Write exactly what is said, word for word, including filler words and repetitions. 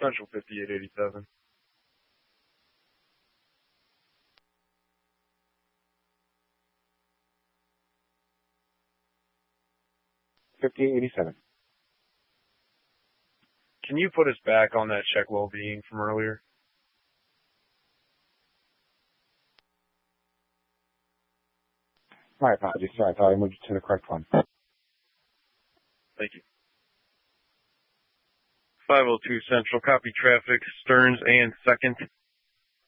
Central fifty-eight eighty-seven. fifty-eight eighty-seven. Can you put us back on that check well-being from earlier? My apologies, sir. I thought I moved you to the correct one. Thank you. five oh two Central, copy traffic, Stearns and second.